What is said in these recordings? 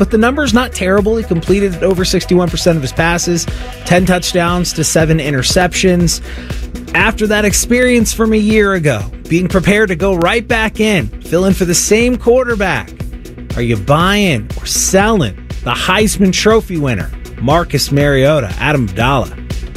but the number's not terrible. He completed over 61% of his passes, 10 touchdowns to 7 interceptions. After that experience from a year ago, being prepared to go right back in, fill in for the same quarterback, are you buying or selling the Heisman Trophy winner, Marcus Mariota? Adam Abdallah.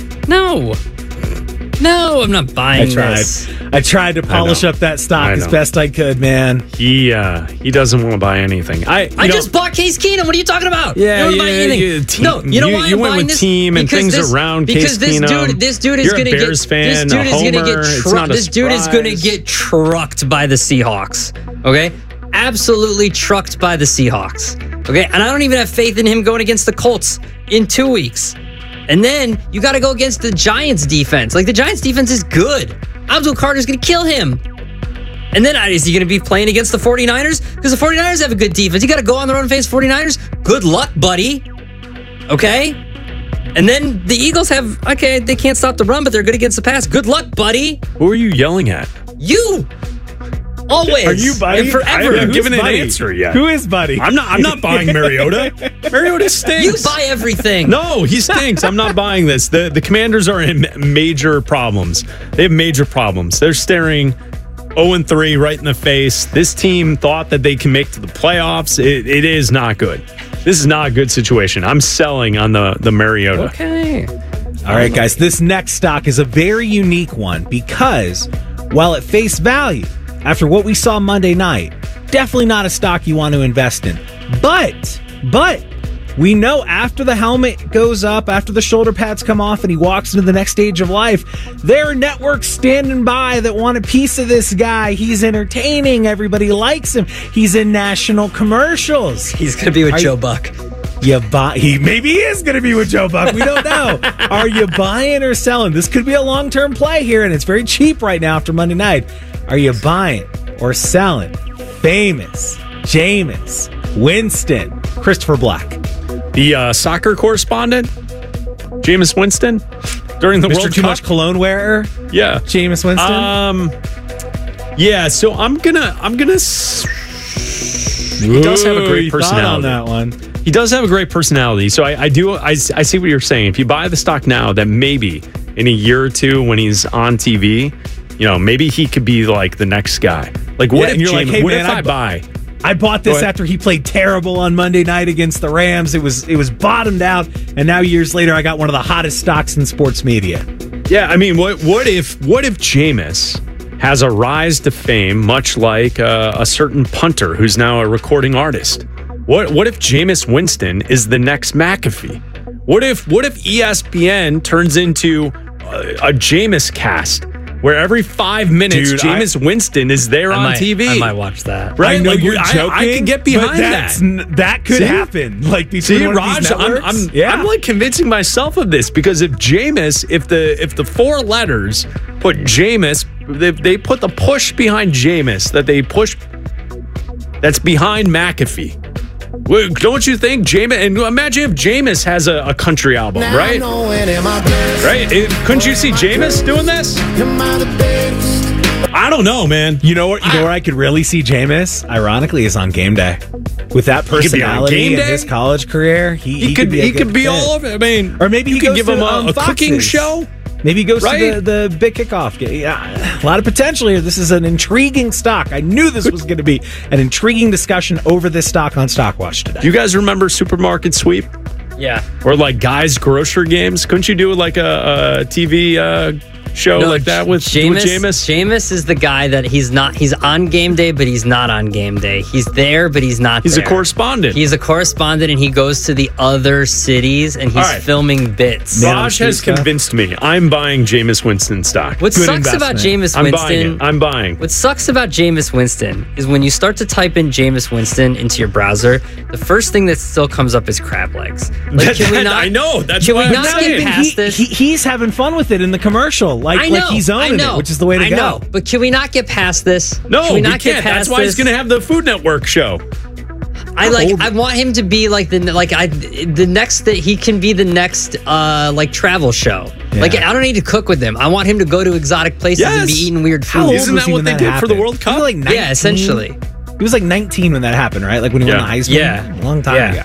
No, I'm not buying this. I tried to polish up that stock as best I could, man. He doesn't want to buy anything. I just bought Case Keenum. What are you talking about? Yeah, you don't buy anything. No, you know why you I'm went buying with this? team and things around Case Keenum. This dude is You're going a to Bears fan, a homer. It's not a This dude is going to surprise. get trucked by the Seahawks. Okay, absolutely trucked by the Seahawks. Okay, and I don't even have faith in him going against the Colts in 2 weeks. And then you got to go against the Giants defense. Like, the Giants defense is good. Abdul Carter's going to kill him. And then is he going to be playing against the 49ers? Because the 49ers have a good defense. You got to go on the road and face 49ers. Good luck, buddy. Okay? And then the Eagles they can't stop the run, but they're good against the pass. Good luck, buddy. Who are you yelling at? You. Always. Are you Buddy? And forever. I haven't given an Buddy? answer yet. Who is Buddy? I'm not buying Mariota. Mariota stinks. You buy everything. No, he stinks. I'm not buying this. The Commanders are in major problems. They have major problems. They're staring 0-3 right in the face. This team thought that they can make to the playoffs. It is not good. This is not a good situation. I'm selling on the Mariota. Okay. All right, guys, this next stock is a very unique one because while at face value, after what we saw Monday night, definitely not a stock you want to invest in. But we know after the helmet goes up, after the shoulder pads come off and he walks into the next stage of life, there are networks standing by that want a piece of this guy. He's entertaining. Everybody likes him. He's in national commercials. He's going to be with Joe Buck. Maybe he is going to be with Joe Buck. We don't know. Are you buying or selling? This could be a long-term play here, and it's very cheap right now after Monday night. Are you buying or selling famous Jameis Winston? Christopher Black. The soccer correspondent, Jameis Winston, during the Mr. World Too Cup. Much Cologne wearer? Yeah. Jameis Winston? Yeah, so I'm gonna he does have a great personality on that one. He does have a great personality. So I see what you're saying. If you buy the stock now, that maybe in a year or two when he's on TV, maybe he could be like the next guy. Like, what if you're like, hey, what man, if I buy? I bought this after he played terrible on Monday night against the Rams. It was bottomed out, and now years later, I got one of the hottest stocks in sports media. Yeah, I mean, what if Jameis has a rise to fame, much like a certain punter who's now a recording artist? What if Jameis Winston is the next McAfee? What if ESPN turns into a Jameis cast? Where every 5 minutes, Jameis Winston is there on TV. I might watch that. Right? I know like, you're joking. I can get behind that. That could happen. Like between one of Raj, these networks. I'm like convincing myself of this because if the 4 letters put Jameis, they put the push behind Jameis that's behind McAfee. Don't you think Jameis? And imagine if Jameis has a country album, right? Right? Couldn't you see Jameis doing this? I don't know, man. You know where I could really see Jameis? Ironically, is on game day. With that He could be on personality Game in Day? his college career, he could be a good be fit. all over. I mean, Or maybe you he could goes give to, him a cooking Fox's. show. Maybe he goes Right? to the big kickoff. Yeah, a lot of potential here. This is an intriguing stock. I knew this was going to be an intriguing discussion over this stock on Stockwatch today. Do you guys remember Supermarket Sweep? Yeah. Or like Guys Grocery Games? Couldn't you do like a TV show like that with Jameis? Jameis is the guy that he's on game day, but he's not on game day. He's there, but he's not He's there. a correspondent. He's a correspondent, and he goes to the other cities, and he's All right. filming bits. Raj has convinced me. I'm buying Jameis Winston stock. What sucks about Jameis I'm Winston... buying it. I'm buying. What sucks about Jameis Winston is when you start to type in Jameis Winston into your browser, the first thing that still comes up is crab legs. Like, can we not? I know. That's can why we I'm not saying. get past this? He's having fun with it in the commercial. Like he's owning it, which is the way to go. I know, but can we not get past this? No, can we not get can't. past That's why he's this? going to have the Food Network show. I want him to be like he can be the next like travel show. Yeah. Like, I don't need to cook with him. I want him to go to exotic places and be eating weird How food. old Isn't was that he what when they that did for the happened? World Cup? He was like 19. Yeah, essentially. He was like 19 when that happened, right? Like when he won the Heisman. Yeah. A long time ago.